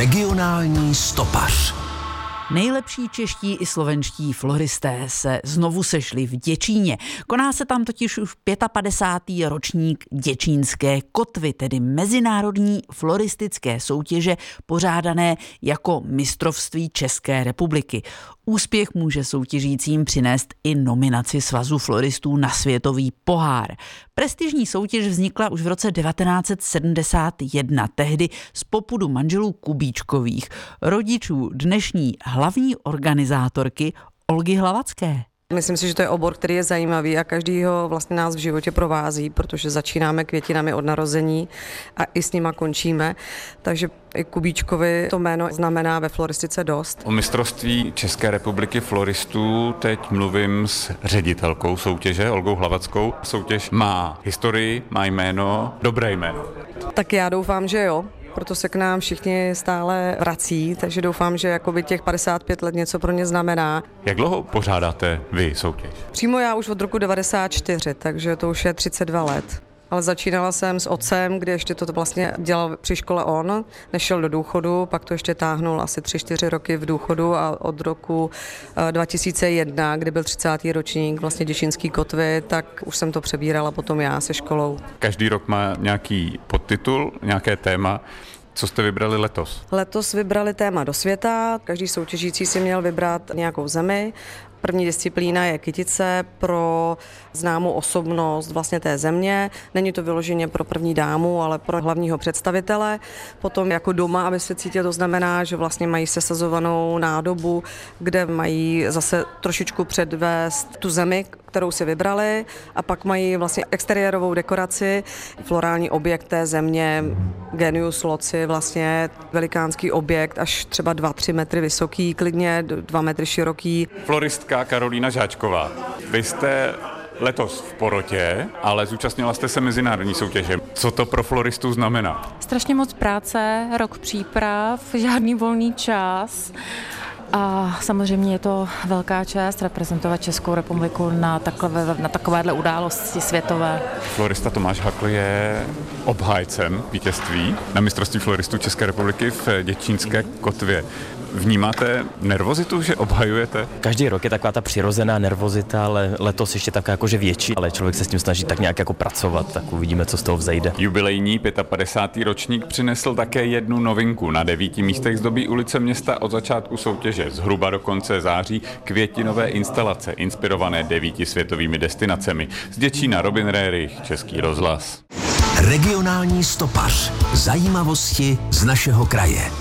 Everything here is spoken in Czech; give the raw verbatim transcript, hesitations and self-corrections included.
Regionální stopař. Nejlepší čeští i slovenští floristé se znovu sešli v Děčíně. Koná se tam totiž už padesátý pátý ročník Děčínské kotvy, tedy mezinárodní floristické soutěže pořádané jako mistrovství České republiky. Úspěch může soutěžícím přinést i nominaci Svazu floristů na světový pohár. Prestižní soutěž vznikla už v roce devatenáct set sedmdesát jedna, tehdy z popudu manželů Kubíčkových, rodičů dnešní hlavní organizátorky Olgy Hlavacké. Myslím si, že to je obor, který je zajímavý a každý ho vlastně nás v životě provází, protože začínáme květinami od narození a i s nima končíme. Takže i Kubíčkovi to jméno znamená ve floristice dost. O mistrovství České republiky floristů teď mluvím s ředitelkou soutěže, Olgou Hlavackou. Soutěž má historii, má jméno, dobré jméno. Tak já doufám, že jo. Proto se k nám všichni stále vrací, takže doufám, že jakoby těch padesát pět let něco pro ně znamená. Jak dlouho pořádáte vy soutěž? Přímo já už od roku devadesát čtyři, takže to už je třicet dva let. Ale začínala jsem s otcem, kde ještě to vlastně dělal při škole on, nešel do důchodu, pak to ještě táhnul asi tři čtyři roky v důchodu a od roku dva tisíce jedna, kdy byl třicátý ročník vlastně Děčínský kotvy, tak už jsem to přebírala potom já se školou. Každý rok má nějaký podtitul, nějaké téma. Co jste vybrali letos? Letos vybrali téma do světa, každý soutěžící si měl vybrat nějakou zemi. První disciplína je kytice pro známou osobnost vlastně té země. Není to vyloženě pro první dámu, ale pro hlavního představitele. Potom jako doma, aby se cítil, to znamená, že vlastně mají sesazovanou nádobu, kde mají zase trošičku předvést tu zemi, kterou si vybrali, a pak mají vlastně exteriérovou dekoraci, florální objekt té země, genius loci, vlastně velikánský objekt, až třeba dva tři metry vysoký, klidně dva metry široký. Floristka Karolína Žáčková. Vy jste letos v porotě, ale zúčastnila jste se mezinárodní soutěže. Co to pro floristu znamená? Strašně moc práce, rok příprav, žádný volný čas. A samozřejmě je to velká čest reprezentovat Českou republiku na, takové, na takovéhle události světové. Florista Tomáš Hakl je obhájcem vítězství na mistrovství floristů České republiky v Děčínské kotvě. Vnímáte nervozitu, že obhajujete? Každý rok je taková ta přirozená nervozita, ale letos ještě taková jakože větší, ale člověk se s tím snaží tak nějak jako pracovat, tak uvidíme, co z toho vzejde. Jubilejní padesátý pátý ročník přinesl také jednu novinku. Na devíti místech zdobí ulice města od začátku soutěže zhruba do konce září květinové instalace, inspirované devíti světovými destinacemi. Z Děčína Robin Rerich, Český rozhlas. Regionální stopař. Zajímavosti z našeho kraje.